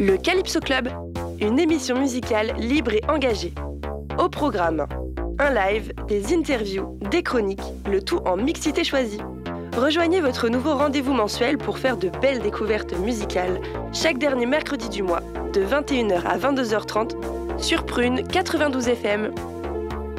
Le Calypso Club, une émission musicale libre et engagée. Au programme, un live, des interviews, des chroniques, le tout en mixité choisie. Rejoignez votre nouveau rendez-vous mensuel pour faire de belles découvertes musicales chaque dernier mercredi du mois, de 21h à 22h30, sur Prune 92 FM.